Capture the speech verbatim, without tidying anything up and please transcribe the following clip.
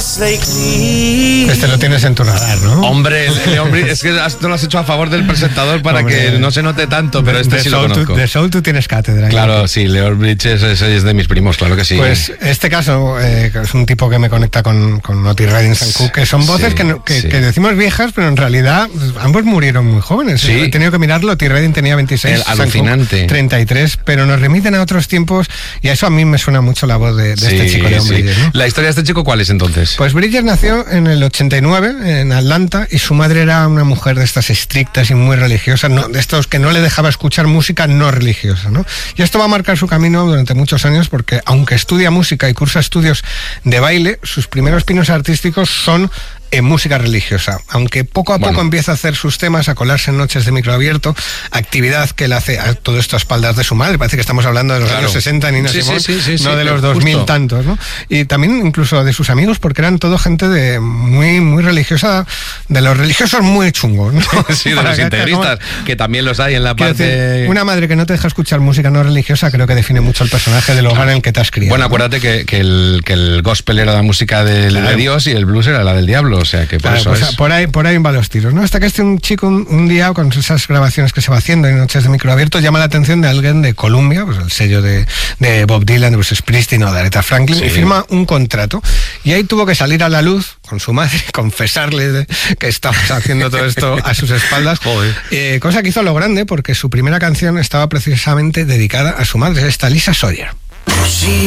Este lo tienes en tu radar, ¿no? Hombre, Leon Bridges, es que has- lo has hecho a favor del presentador para Hombre, que no se note tanto, pero este de sí lo Soul conozco. tú- de Soul tú tienes cátedra. Claro, sí, Leon Bridges es, es de mis primos, claro que sí. Pues este caso, eh, que es un tipo que me conecta con, con Otis Redding and Cook, que son voces Sí, que, no- que, sí. que decimos viejas, pero en realidad pues, ambos murieron muy jóvenes. Sí. He tenido que mirarlo, Otis Redding tenía veintiséis, El Sam Cooke alucinante. treinta y tres, pero nos remiten a otros tiempos y a eso a mí me suena mucho la voz de, de Sí, este chico Leon sí. Bridges, ¿no? La historia de este chico, ¿cuál es entonces? Pues Bridges nació en el ochenta y nueve en Atlanta y su madre era una mujer de estas estrictas y muy religiosas, no, de estos que no le dejaba escuchar música no religiosa, ¿no? Y esto va a marcar su camino durante muchos años porque aunque estudia música y cursa estudios de baile, sus primeros pinos artísticos son en música religiosa, aunque poco a Bueno. poco empieza a hacer sus temas, a colarse en noches de micro abierto, actividad que él hace a todo esto a espaldas de su madre. Parece que estamos hablando de los Claro. años sesenta, Nina Sí, Simone, sí, sí, sí, no sí, de los justo. dos mil tantos, ¿no? Y también incluso de sus amigos, porque eran todo gente de muy muy religiosa, de los religiosos muy chungos, ¿no? Sí, de Para los que- integristas, que también los hay en la Quiero parte... decir, una madre que no te deja escuchar música no religiosa creo que define mucho el personaje del hogar en el que te has criado. Bueno, ¿no? acuérdate que, que, el, que el gospel era la música de, Claro. de Dios y el blues era la del diablo, o sea que por Claro, eso pues, es... por ahí por ahí van los tiros, ¿no? Hasta que este un chico un, un día con esas grabaciones que se va haciendo en noches de micro abierto llama la atención de alguien de Columbia, pues el sello de, de Bob Dylan, de Bruce Springsteen o de Aretha Franklin, Sí. y firma un contrato. Y ahí tuvo que salir a la luz con su madre, confesarle de- que estabas haciendo todo esto a sus espaldas. Joder. Eh, cosa que hizo a lo grande porque su primera canción estaba precisamente dedicada a su madre, esta Lisa Sawyer.